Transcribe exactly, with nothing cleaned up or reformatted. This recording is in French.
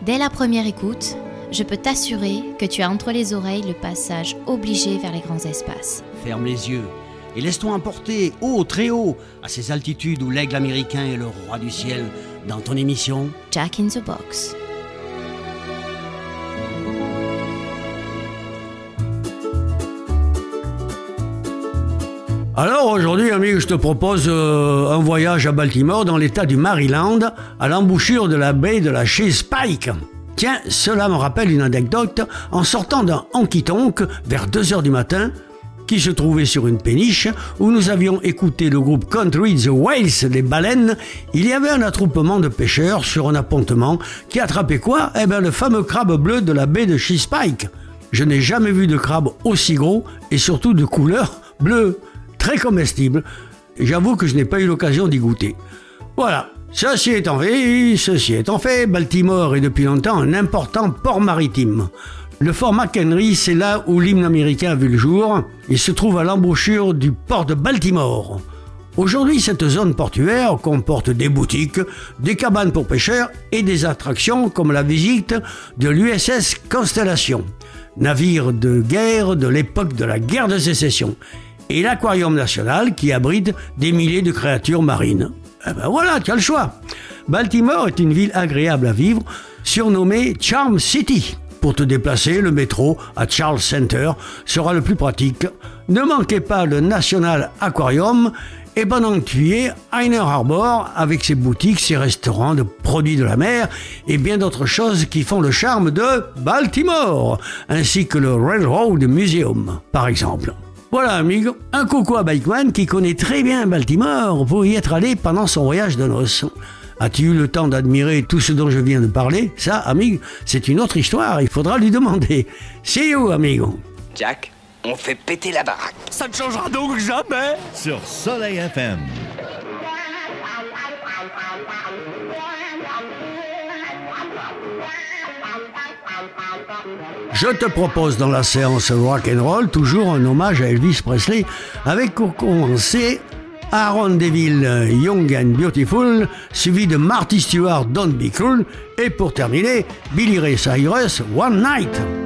Dès la première écoute, je peux t'assurer que tu as entre les oreilles le passage obligé vers les grands espaces. Ferme les yeux et laisse-toi emporter haut, très haut, à ces altitudes où l'aigle américain est le roi du ciel, dans ton émission Jack in the Box. Alors aujourd'hui, ami, je te propose euh, un voyage à Baltimore dans l'état du Maryland, à l'embouchure de la baie de la Chesapeake. Tiens, cela me rappelle une anecdote. En sortant d'un honky-tonk vers deux heures du matin, qui se trouvait sur une péniche, où nous avions écouté le groupe country The Whales, les baleines, il y avait un attroupement de pêcheurs sur un appontement qui attrapait quoi ? Eh bien le fameux crabe bleu de la baie de Chesapeake. Je n'ai jamais vu de crabe aussi gros et surtout de couleur bleue. Très comestible. J'avoue que je n'ai pas eu l'occasion d'y goûter. Voilà, ceci étant fait, ceci étant fait, Baltimore est depuis longtemps un important port maritime. Le fort McHenry, c'est là où l'hymne américain a vu le jour. Il se trouve à l'embouchure du port de Baltimore. Aujourd'hui, cette zone portuaire comporte des boutiques, des cabanes pour pêcheurs et des attractions comme la visite de l'U S S Constellation, navire de guerre de l'époque de la guerre de sécession, et l'Aquarium National qui abrite des milliers de créatures marines. Eh ben voilà, tu as le choix. Baltimore est une ville agréable à vivre, surnommée Charm City. Pour te déplacer, le métro à Charles Center sera le plus pratique. Ne manquez pas le National Aquarium et pendant que tu y es, Inner Harbor avec ses boutiques, ses restaurants de produits de la mer et bien d'autres choses qui font le charme de Baltimore, ainsi que le Railroad Museum, par exemple. Voilà, amigo, un coucou à Bikeman qui connaît très bien Baltimore pour y être allé pendant son voyage de noces. As-tu eu le temps d'admirer tout ce dont je viens de parler ? Ça, amigo, c'est une autre histoire, il faudra lui demander. See you, amigo. Jack, on fait péter la baraque. Ça ne changera donc jamais sur Soleil F M. Je te propose dans la séance rock'n'roll toujours un hommage à Elvis Presley avec pour commencer Aaron Deville, Young and Beautiful, suivi de Marty Stewart, Don't Be Cruel, et pour terminer Billy Ray Cyrus, One Night.